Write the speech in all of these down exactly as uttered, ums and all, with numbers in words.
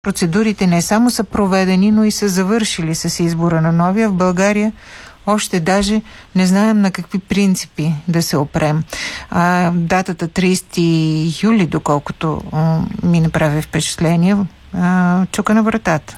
Процедурите не само са проведени, но и са завършили с избора на новия. В България още даже не знаем на какви принципи да се опрем. А, датата тридесети юли, доколкото а, ми направи впечатление, а, чука на вратата.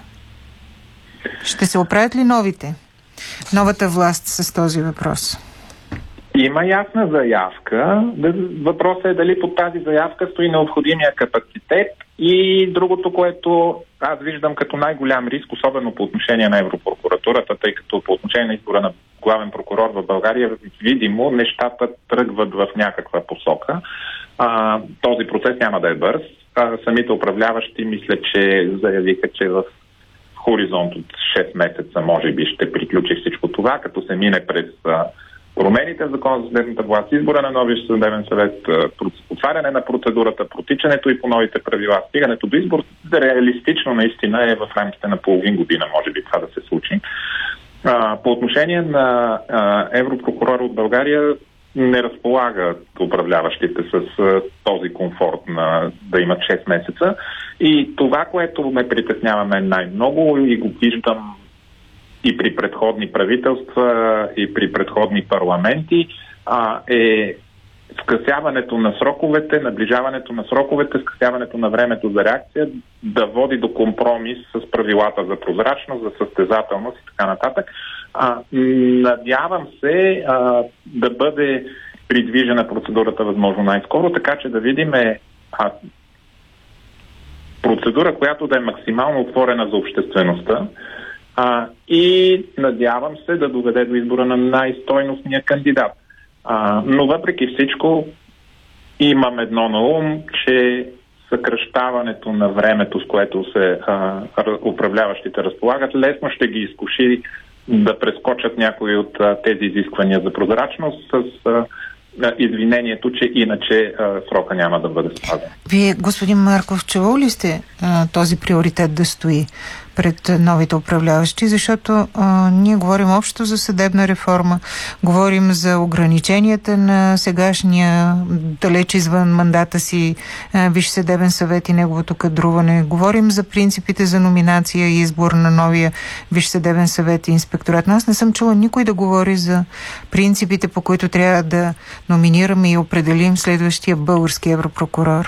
Ще се оправят ли новите? Новата власт с този въпрос? Има ясна заявка. Въпросът е дали под тази заявка стои необходимия капацитет и другото, което аз виждам като най-голям риск, особено по отношение на Европрокуратурата, тъй като по отношение на избора на главен прокурор в България, видимо, нещата тръгват в някаква посока. А, този процес няма да е бърз. А, самите управляващи мисля, че заявиха, че в хоризонт от шест месеца може би ще приключи всичко това, като се мине през а, промените в Закона за съдебната власт, избора на новия съдебен съвет, отваряне на процедурата, протичането и по новите правила, стигането до избор, реалистично наистина е в рамките на половин година, може би това да се случи. А, по отношение на а, европрокурор от България, не разполагат управляващите с а, този комфорт на да имат шест месеца. И това, което ме притеснява мен най-много и го виждам и при предходни правителства, и при предходни парламенти, а, е скъсяването на сроковете, наближаването на сроковете, скъсяването на времето за реакция да води до компромис с правилата за прозрачност, за състезателност и така нататък. А, надявам се а, да бъде придвижена процедурата възможно най-скоро, така че да видим а, процедура, която да е максимално отворена за обществеността, А, и надявам се да доведе до избора на най-стойностния кандидат. А, но въпреки всичко имам едно на ум, че съкращаването на времето, с което се а, управляващите разполагат, лесно ще ги изкуши да прескочат някои от а, тези изисквания за прозрачност с а, извинението, че иначе а, срока няма да бъде спазен. Вие, господин Марков, чувал ли сте а, този приоритет да стои пред новите управляващи, защото а, ние говорим общо за съдебна реформа, говорим за ограниченията на сегашния далеч извън мандата си Висш съдебен съвет и неговото кадруване, говорим за принципите за номинация и избор на новия Висш съдебен съвет и инспекторат. Но аз не съм чула никой да говори за принципите, по които трябва да номинираме и определим следващия български европрокурор.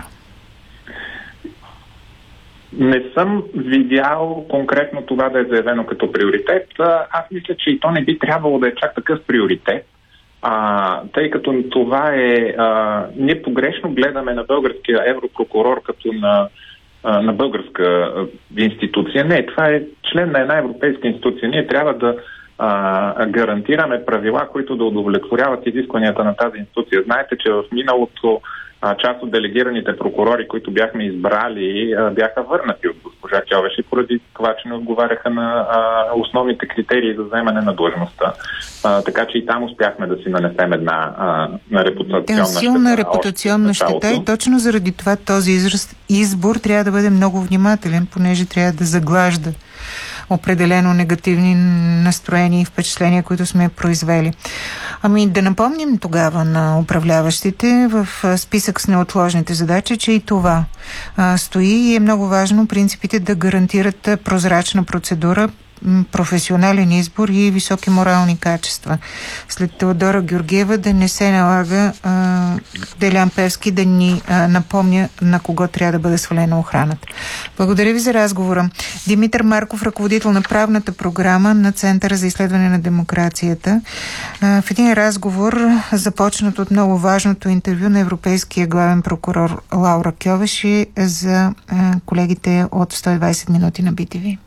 Не съм видял конкретно това да е заявено като приоритет. Аз мисля, че и то не би трябвало да е чак такъв приоритет, а, тъй като това е... А, ние погрешно гледаме на българския европрокурор като на, а, на българска институция. Не, това е член на една европейска институция. Ние трябва да а, гарантираме правила, които да удовлетворяват изискванията на тази институция. Знаете, че в миналото част от делегираните прокурори, които бяхме избрали, бяха върнати от госпожа Кьовеш и поради това, че не отговаряха на а, основните критерии за заемане на длъжността. А, така че и там успяхме да си нанесем една а, на репутационна щета. Силна репутационна щета и точно заради това този израз, избор трябва да бъде много внимателен, понеже трябва да заглажда определено негативни настроения и впечатления, които сме произвели. Ами да напомним тогава на управляващите в списък с неотложните задачи, че и това а, стои и е много важно принципите да гарантират прозрачна процедура, професионален избор и високи морални качества. След Теодора Георгиева да не се налага а, Делян Певски да ни а, напомня на кого трябва да бъде свалена охраната. Благодаря ви за разговора. Димитър Марков, ръководител на правната програма на Центъра за изследване на демокрацията. А, в един разговор, започнат от много важното интервю на европейския главен прокурор Лаура Кьовеш за а, колегите от сто и двадесет минути на Би Ти Ви.